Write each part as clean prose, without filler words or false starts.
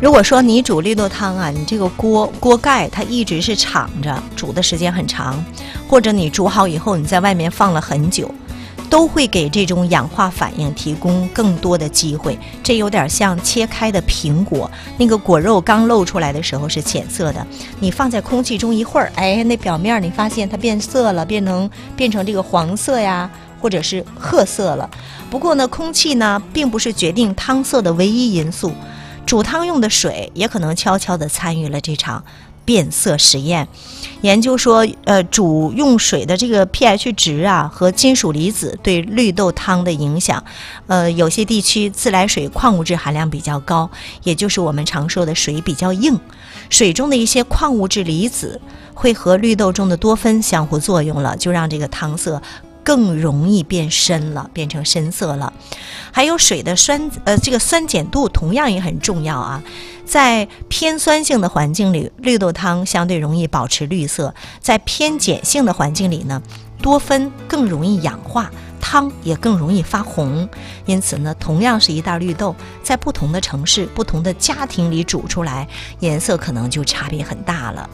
如果说你煮绿豆汤啊，你这个锅盖它一直是敞着，煮的时间很长，或者你煮好以后你在外面放了很久，都会给这种氧化反应提供更多的机会。这有点像切开的苹果，那个果肉刚露出来的时候是浅色的，你放在空气中一会儿，那表面你发现它变色了，变成这个黄色呀，或者是褐色了。不过呢，空气呢并不是决定汤色的唯一因素，煮汤用的水也可能悄悄地参与了这场变色实验。研究说，煮用水的这个 pH 值啊和金属离子对绿豆汤的影响，有些地区自来水矿物质含量比较高，也就是我们常说的水比较硬，水中的一些矿物质离子会和绿豆中的多酚相互作用了，就让这个汤色更容易变深了，变成深色了。还有水的这个酸碱度同样也很重要啊。在偏酸性的环境里，绿豆汤相对容易保持绿色；在偏碱性的环境里呢，多酚更容易氧化，汤也更容易发红。因此呢，同样是一袋绿豆，在不同的城市、不同的家庭里煮出来，颜色可能就差别很大了。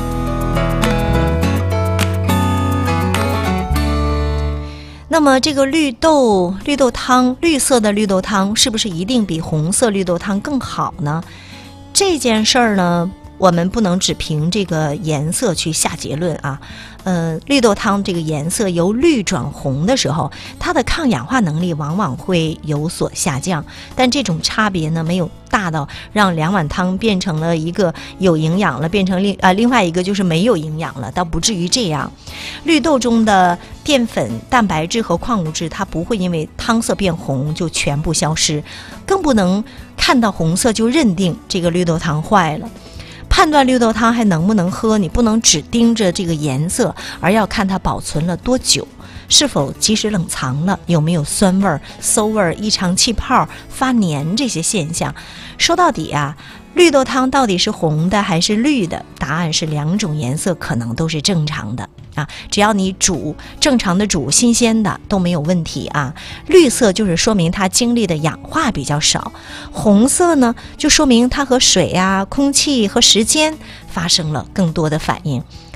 那么这个绿豆汤，绿色的绿豆汤是不是一定比红色绿豆汤更好呢？这件事儿呢，我们不能只凭这个颜色去下结论啊。绿豆汤这个颜色由绿转红的时候，它的抗氧化能力往往会有所下降，但这种差别呢，没有大到让2碗汤变成了一个有营养了，变成另外一个就是没有营养了，倒不至于这样。绿豆中的淀粉、蛋白质和矿物质，它不会因为汤色变红就全部消失，更不能看到红色就认定这个绿豆汤坏了。判断绿豆汤还能不能喝，你不能只盯着这个颜色，而要看它保存了多久，是否及时冷藏了，有没有酸味、馊味、异常气泡、发黏这些现象。说到底啊，绿豆汤到底是红的还是绿的？答案是2种颜色可能都是正常的啊，只要你煮正常的煮，新鲜的都没有问题啊。绿色就是说明它经历的氧化比较少，红色呢就说明它和水啊、空气和时间发生了更多的反应。